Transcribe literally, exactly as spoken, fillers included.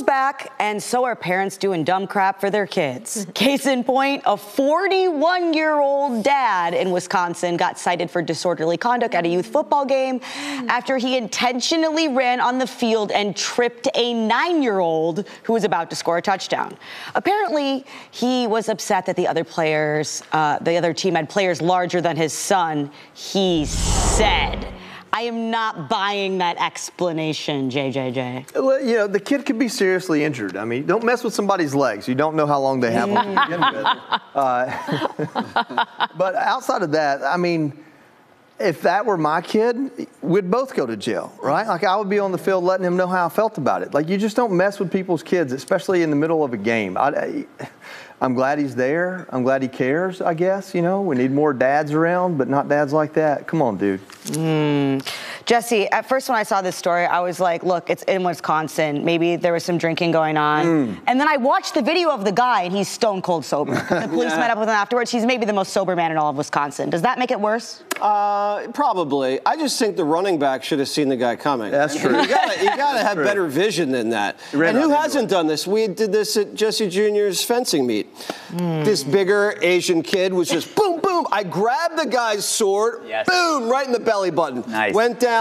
back, and so are parents doing dumb crap for their kids. Case in point, a forty-one-year-old dad in Wisconsin got cited for disorderly conduct at a youth football game after he intentionally ran on the field and tripped a nine-year-old who was about to score a touchdown. Apparently, he was upset that the other players, uh, the other team had players larger than his son, he said. I am not buying that explanation, J J J. Well, you know, the kid could be seriously injured. I mean, don't mess with somebody's legs. You don't know how long they have them to begin with. Uh, but outside of that, I mean, if that were my kid, we'd both go to jail, right? Like, I would be on the field letting him know how I felt about it. Like, you just don't mess with people's kids, especially in the middle of a game. I, I, I'm glad he's there. I'm glad he cares, I guess. You know, we need more dads around, but not dads like that. Come on, dude. Mm. Jesse, at first when I saw this story, I was like, look, it's in Wisconsin. Maybe there was some drinking going on. Mm. And then I watched the video of the guy, and he's stone cold sober. The police yeah. met up with him afterwards. He's maybe the most sober man in all of Wisconsin. Does that make it worse? Uh, probably. I just think the running back should have seen the guy coming. That's true. You gotta, you gotta have true. better vision than that. And who hasn't done this? We did this at Jesse Junior's fencing meet. Mm. This bigger Asian kid was just boom, boom. I grabbed the guy's sword, yes. boom, right in the belly button. Nice. Went down.